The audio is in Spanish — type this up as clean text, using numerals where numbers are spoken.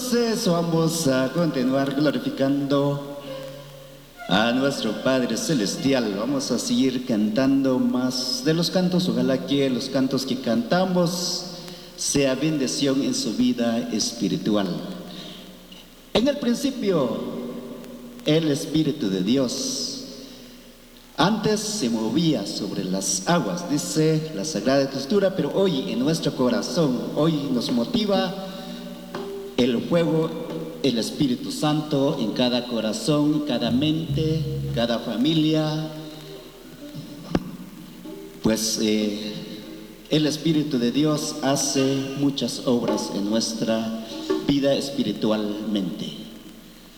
Entonces vamos a continuar glorificando a nuestro Padre Celestial. Vamos a seguir cantando más de los cantos. Ojalá que los cantos que cantamos sea bendición en su vida espiritual. En el principio, el Espíritu de Dios antes se movía sobre las aguas, dice la Sagrada Escritura, pero hoy en nuestro corazón, hoy nos motiva el fuego, el Espíritu Santo en cada corazón, cada mente, cada familia. Pues el Espíritu de Dios hace muchas obras en nuestra vida espiritualmente.